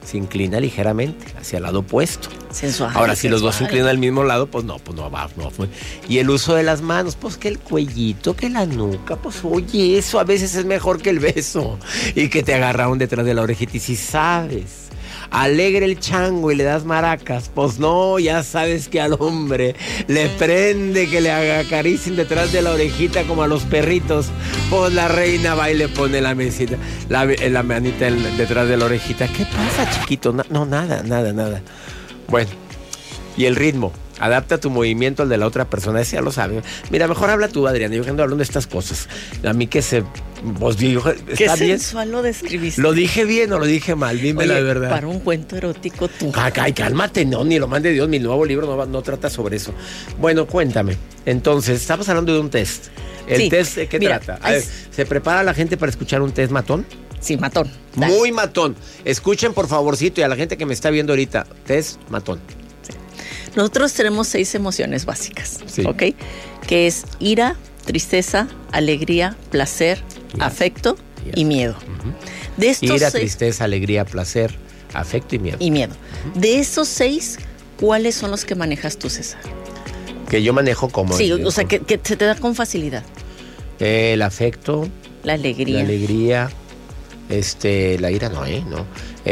se inclina ligeramente hacia el lado opuesto. Sensual. Ahora, si los dos se inclinan al mismo lado, pues no va. Y el uso de las manos, pues que el cuellito, que la nuca, pues oye, eso a veces es mejor que el beso. Y que te agarraron detrás de la orejita. Y si sabes, alegre el chango y le das maracas, pues no, ya sabes que al hombre le prende que le acaricien detrás de la orejita como a los perritos. Pues la reina va y le pone la mesita, la manita detrás de la orejita. ¿Qué pasa, chiquito? No, nada. Bueno, y el ritmo. Adapta tu movimiento al de la otra persona, ese ya lo sabe. Mira, mejor habla tú, Adriana, yo que ando hablando de estas cosas. A mí que se... Pues digo, ¿qué ¿está bien? sensual lo describiste? ¿Lo dije bien o lo dije mal? Dime la verdad. Para un cuento erótico tú. Ay, cálmate, no, ni lo mande Dios, mi nuevo libro no trata sobre eso. Bueno, cuéntame. Entonces, estamos hablando de un test. ¿El test de qué trata? A ver, ¿se prepara la gente para escuchar un test matón? Sí, matón. Dale. Muy matón. Escuchen, por favorcito, y a la gente que me está viendo ahorita, test matón. Sí. Nosotros tenemos 6 emociones básicas, sí. ¿ok? Que es ira, tristeza, alegría, placer, afecto y miedo. Uh-huh. De estos ira, 6, tristeza, alegría, placer, afecto y miedo. Uh-huh. De esos 6, ¿cuáles son los que manejas tú, César? Que yo manejo como... Sí, o sea, que se te da con facilidad. El afecto. La alegría. La alegría. La ira no, ¿no?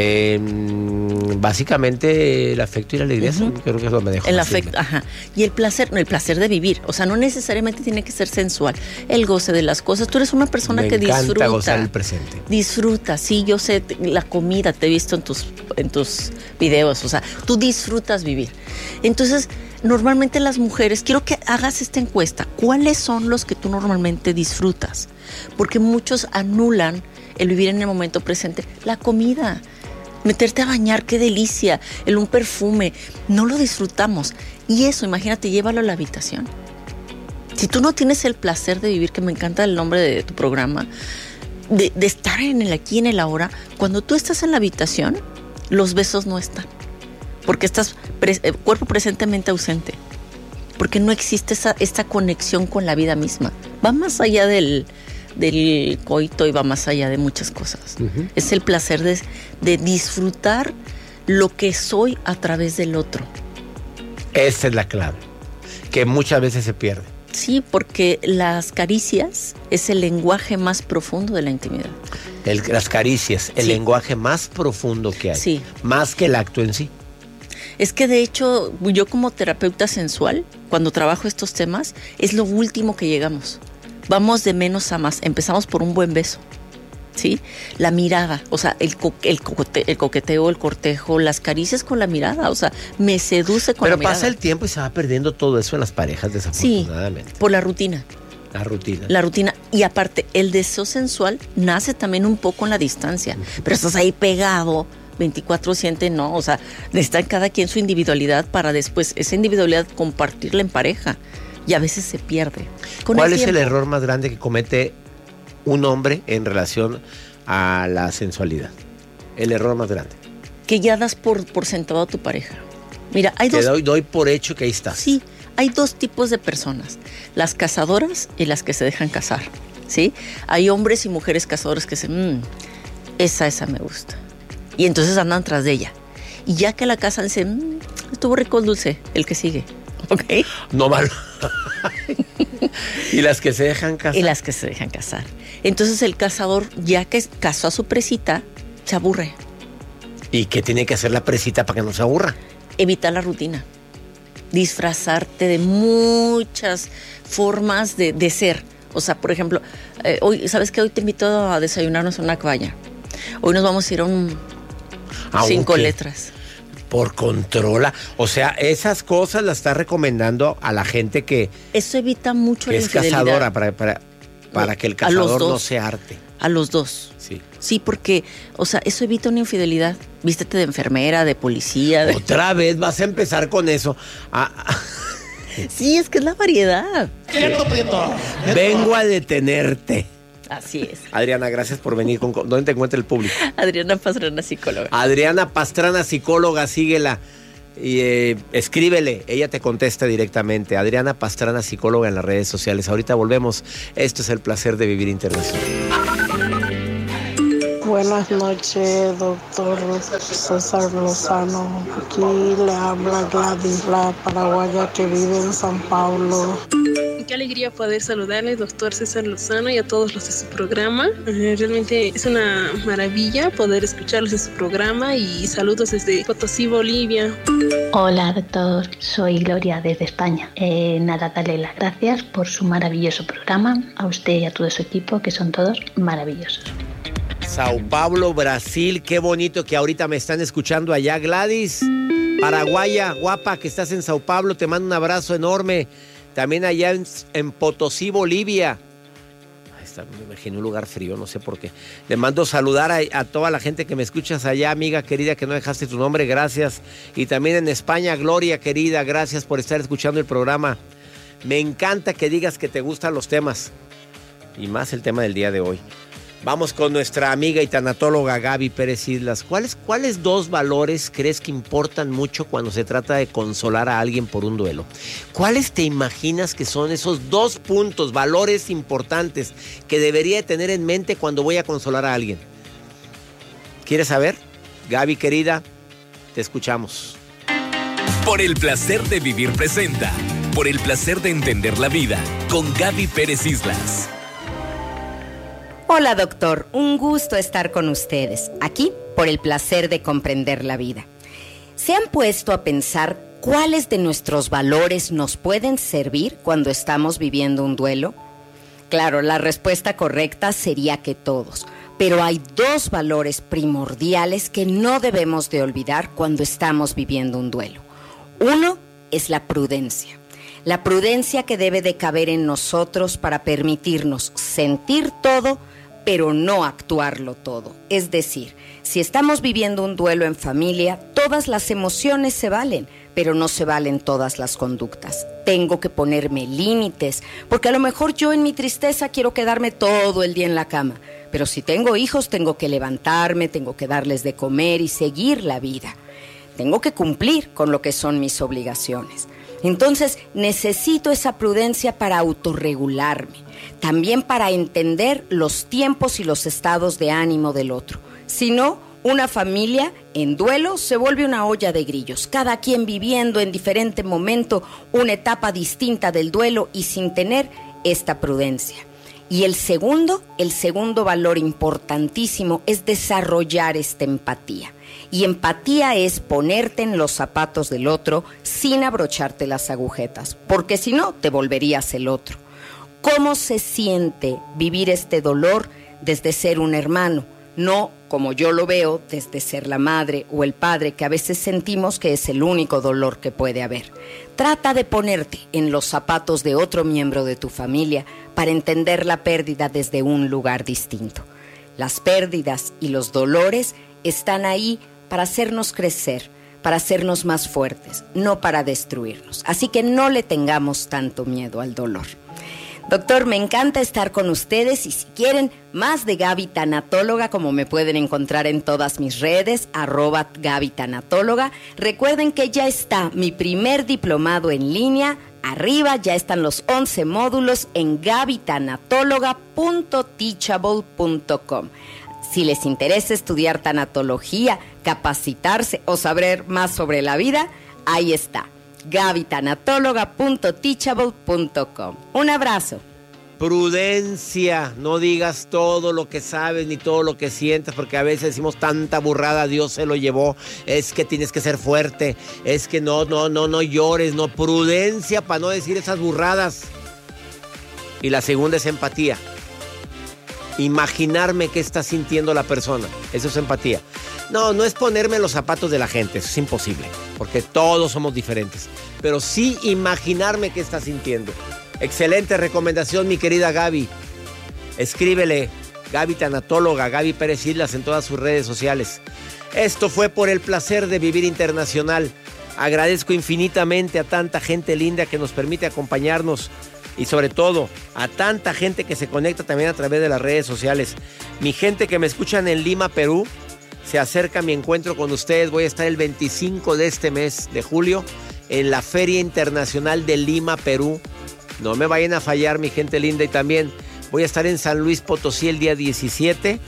Básicamente el afecto y la alegría creo que es lo que me dejo. El afecto, ajá. Y el placer de vivir. O sea, no necesariamente tiene que ser sensual. El goce de las cosas. Tú eres una persona que disfruta. Me encanta gozar el presente. Disfruta, sí, yo sé, la comida, te he visto en tus videos. O sea, tú disfrutas vivir. Entonces, normalmente las mujeres, quiero que hagas esta encuesta. ¿Cuáles son los que tú normalmente disfrutas? Porque muchos anulan el vivir en el momento presente. La comida, meterte a bañar, qué delicia, un perfume, no lo disfrutamos. Y eso, imagínate, llévalo a la habitación. Si tú no tienes el placer de vivir, que me encanta el nombre de tu programa, de estar en el aquí, en el ahora, cuando tú estás en la habitación, los besos no están. Porque estás cuerpo presentemente ausente. Porque no existe esta conexión con la vida misma. Va más allá del coito y va más allá de muchas cosas. Uh-huh. Es el placer de disfrutar lo que soy a través del otro. Esa es la clave, que muchas veces se pierde. Sí, porque las caricias es el lenguaje más profundo de la intimidad. Las caricias, el lenguaje más profundo que hay. Sí. Más que el acto en sí. Es que de hecho, yo como terapeuta sensual, cuando trabajo estos temas, es lo último que llegamos. Vamos de menos a más. Empezamos por un buen beso, ¿sí? La mirada, o sea, el coqueteo, el cortejo, las caricias con la mirada, o sea, me seduce con la mirada. Pero pasa el tiempo y se va perdiendo todo eso en las parejas, desafortunadamente. Sí, por la rutina. La rutina. Y aparte, el deseo sensual nace también un poco en la distancia. Pero estás ahí pegado, 24/7, no. O sea, necesitan cada quien su individualidad para después esa individualidad compartirla en pareja. Y a veces se pierde. ¿Cuál es el error más grande que comete un hombre en relación a la sensualidad? El error más grande. Que ya das por sentado a tu pareja. Mira, hay dos... doy por hecho que ahí estás. Sí, hay 2 tipos de personas. Las cazadoras y las que se dejan cazar, ¿sí? Hay hombres y mujeres cazadores que dicen, esa me gusta. Y entonces andan tras de ella. Y ya que la cazan, dicen, estuvo rico el dulce, el que sigue. ¿Ok? No malo. Y las que se dejan cazar. Y las que se dejan cazar. Entonces el cazador, ya que cazó a su presita, se aburre. ¿Y qué tiene que hacer la presita para que no se aburra? Evitar la rutina. Disfrazarte de muchas formas de ser. O sea, por ejemplo, hoy, ¿sabes qué? Hoy te invito a desayunarnos en una cabaña. Hoy nos vamos a ir a un 5 letras. Por controla. O sea, esas cosas las está recomendando a la gente que... Eso evita mucho la infidelidad. Es cazadora para que el cazador no se harte. A los 2. Sí. Sí, porque, o sea, eso evita una infidelidad. Vístete de enfermera, de policía. Otra vez vas a empezar con eso. Sí, es que es la variedad. Vengo a detenerte. Así es. Adriana, gracias por venir. ¿Dónde te encuentra el público? Adriana Pastrana, psicóloga. Adriana Pastrana, psicóloga, síguela y escríbele, ella te contesta directamente. Adriana Pastrana, psicóloga, en las redes sociales. Ahorita volvemos. Esto es El Placer de Vivir Internacional. Buenas noches, doctor César Lozano. Aquí le habla Gladys, la paraguaya que vive en San Paulo. Qué alegría poder saludarle, doctor César Lozano, y a todos los de su programa. Realmente es una maravilla poder escucharlos en su programa, y saludos desde Potosí, Bolivia. Hola, doctor. Soy Gloria desde España. Nada, darle las gracias por su maravilloso programa, a usted y a todo su equipo, que son todos maravillosos. Sao Paulo, Brasil, qué bonito que ahorita me están escuchando allá. Gladys, paraguaya, guapa, que estás en Sao Paulo, te mando un abrazo enorme. También allá en Potosí, Bolivia. Me imaginé un lugar frío, no sé por qué. Le mando saludar a toda la gente que me escuchas allá, amiga querida, que no dejaste tu nombre, gracias. Y también en España, Gloria querida, gracias por estar escuchando el programa. Me encanta que digas que te gustan los temas, y más el tema del día de hoy. Vamos con nuestra amiga y tanatóloga Gaby Pérez Islas. ¿Cuáles dos valores crees que importan mucho cuando se trata de consolar a alguien por un duelo? ¿Cuáles te imaginas que son esos dos puntos, valores importantes que debería tener en mente cuando voy a consolar a alguien? ¿Quieres saber? Gaby querida, te escuchamos. Por el placer de vivir presenta. Por el placer de entender la vida con Gaby Pérez Islas. Hola, doctor, un gusto estar con ustedes, aquí por el placer de comprender la vida. ¿Se han puesto a pensar cuáles de nuestros valores nos pueden servir cuando estamos viviendo un duelo? Claro, la respuesta correcta sería que todos, pero hay dos valores primordiales que no debemos de olvidar cuando estamos viviendo un duelo. Uno es la prudencia. La prudencia que debe de caber en nosotros para permitirnos sentir todo, pero no actuarlo todo. Es decir, si estamos viviendo un duelo en familia, todas las emociones se valen, pero no se valen todas las conductas. Tengo que ponerme límites, porque a lo mejor yo en mi tristeza quiero quedarme todo el día en la cama, pero si tengo hijos tengo que levantarme, tengo que darles de comer y seguir la vida. Tengo que cumplir con lo que son mis obligaciones. Entonces necesito esa prudencia para autorregularme, también para entender los tiempos y los estados de ánimo del otro. Si no, una familia en duelo se vuelve una olla de grillos, cada quien viviendo en diferente momento una etapa distinta del duelo y sin tener esta prudencia. Y el segundo valor importantísimo es desarrollar esta empatía. Y empatía es ponerte en los zapatos del otro sin abrocharte las agujetas, porque si no, te volverías el otro. ¿Cómo se siente vivir este dolor desde ser un hermano? No, como yo lo veo, desde ser la madre o el padre, que a veces sentimos que es el único dolor que puede haber. Trata de ponerte en los zapatos de otro miembro de tu familia para entender la pérdida desde un lugar distinto. Las pérdidas y los dolores están ahí para hacernos crecer, para hacernos más fuertes, no para destruirnos. Así que no le tengamos tanto miedo al dolor. Doctor, me encanta estar con ustedes, y si quieren más de Gaby Tanatóloga, como me pueden encontrar en todas mis redes, @Gaby Tanatóloga. Recuerden que ya está mi primer diplomado en línea. Arriba ya están los 11 módulos en gabytanatóloga.teachable.com. Si les interesa estudiar tanatología, capacitarse o saber más sobre la vida, ahí está. gabytanatóloga.teachable.com. Un abrazo. Prudencia, no digas todo lo que sabes ni todo lo que sientes, porque a veces decimos tanta burrada, Dios se lo llevó, es que tienes que ser fuerte, es que no llores, no, prudencia para no decir esas burradas. Y la segunda es empatía. Imaginarme qué está sintiendo la persona, eso es empatía. No es ponerme en los zapatos de la gente, eso es imposible, porque todos somos diferentes, pero sí imaginarme qué está sintiendo. Excelente recomendación, mi querida Gaby. Escríbele, Gaby Tanatóloga, Gaby Pérez Islas en todas sus redes sociales. Esto fue Por el Placer de Vivir Internacional. Agradezco infinitamente a tanta gente linda que nos permite acompañarnos, y sobre todo a tanta gente que se conecta también a través de las redes sociales. Mi gente que me escuchan en Lima, Perú, se acerca mi encuentro con ustedes. Voy a estar el 25 de este mes de julio en la Feria Internacional de Lima, Perú. No me vayan a fallar, mi gente linda. Y también voy a estar en San Luis Potosí el día 17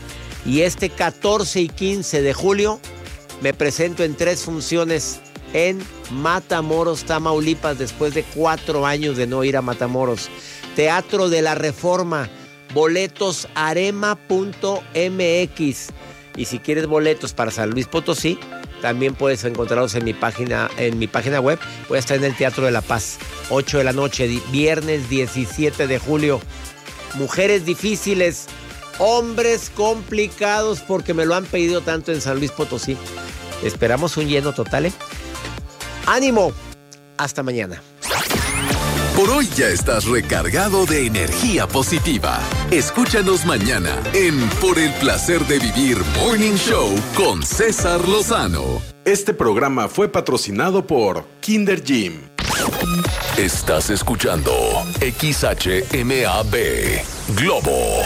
Y este 14 y 15 de julio me presento en 3 funciones en Matamoros, Tamaulipas, después de 4 años de no ir a Matamoros. Teatro de la Reforma, boletos arema.mx. Y si quieres boletos para San Luis Potosí, también puedes encontrarlos en mi página web. Voy a estar en el Teatro de la Paz, 8 de la noche, viernes 17 de julio. Mujeres difíciles, hombres complicados, porque me lo han pedido tanto en San Luis Potosí. Esperamos un lleno total, ¿eh? ¡Ánimo! Hasta mañana. Por hoy ya estás recargado de energía positiva. Escúchanos mañana en Por el Placer de Vivir Morning Show con César Lozano. Este programa fue patrocinado por Kinder Gym. Estás escuchando XHMAB Globo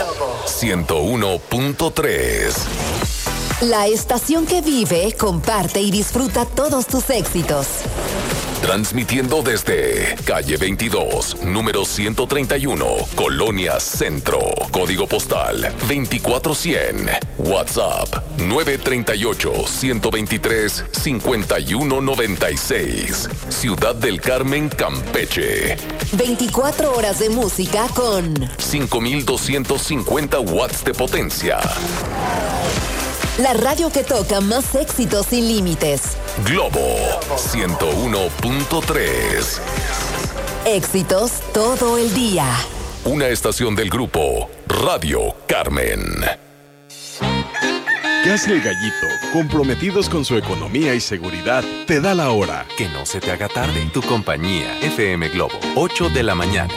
101.3. La estación que vive, comparte y disfruta todos tus éxitos. Transmitiendo desde calle 22, número 131, Colonia Centro, código postal 24100, WhatsApp 938-123-5196, Ciudad del Carmen, Campeche. 24 horas de música con 5250 watts de potencia. La radio que toca más éxitos sin límites. Globo 101.3. Éxitos todo el día. Una estación del grupo Radio Carmen. ¿Qué hace el Gallito? Comprometidos con su economía y seguridad, te da la hora. Que no se te haga tarde. Tu compañía FM Globo, 8 de la mañana.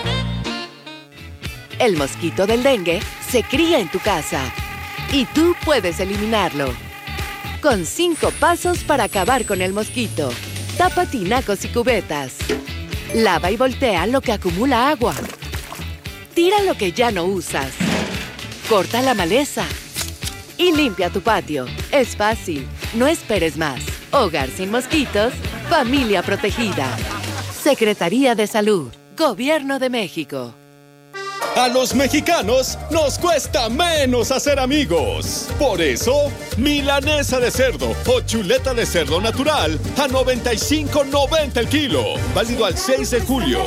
El mosquito del dengue se cría en tu casa y tú puedes eliminarlo. Con 5 pasos para acabar con el mosquito. Tapa tinacos y cubetas. Lava y voltea lo que acumula agua. Tira lo que ya no usas. Corta la maleza. Y limpia tu patio. Es fácil. No esperes más. Hogar sin mosquitos. Familia protegida. Secretaría de Salud. Gobierno de México. A los mexicanos nos cuesta menos hacer amigos. Por eso, milanesa de cerdo o chuleta de cerdo natural a $95.90 el kilo. Válido al 6 de julio.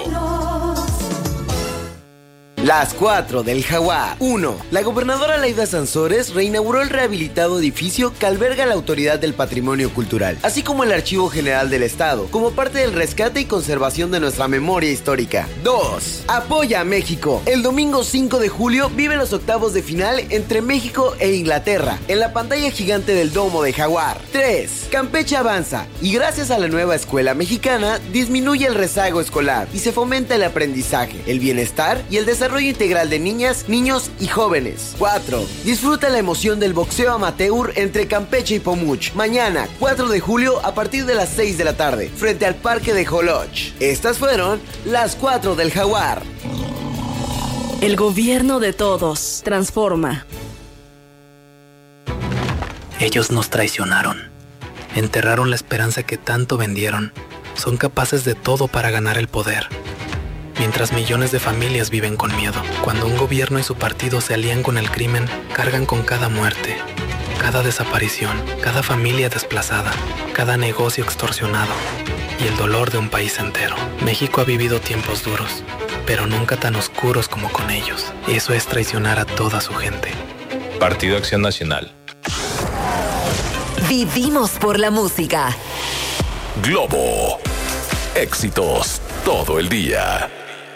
Las 4 del Jaguar. 1. La gobernadora Laida Sansores reinauguró el rehabilitado edificio que alberga la Autoridad del Patrimonio Cultural, así como el Archivo General del Estado, como parte del rescate y conservación de nuestra memoria histórica. 2. Apoya a México. El domingo 5 de julio vive los octavos de final entre México e Inglaterra, en la pantalla gigante del domo de Jaguar. 3. Campeche avanza, y gracias a la nueva escuela mexicana, disminuye el rezago escolar y se fomenta el aprendizaje, el bienestar y el desarrollo integral de niñas, niños y jóvenes. 4. Disfruta la emoción del boxeo amateur entre Campeche y Pomuch. Mañana, 4 de julio, a partir de las 6 de la tarde, frente al Parque de Joloch. Estas fueron las 4 del Jaguar. El gobierno de todos. Transforma. Ellos nos traicionaron. Enterraron la esperanza que tanto vendieron. Son capaces de todo para ganar el poder. Mientras millones de familias viven con miedo. Cuando un gobierno y su partido se alían con el crimen, cargan con cada muerte, cada desaparición, cada familia desplazada, cada negocio extorsionado y el dolor de un país entero. México ha vivido tiempos duros, pero nunca tan oscuros como con ellos. Eso es traicionar a toda su gente. Partido Acción Nacional. Vivimos por la música. Globo. Éxitos todo el día.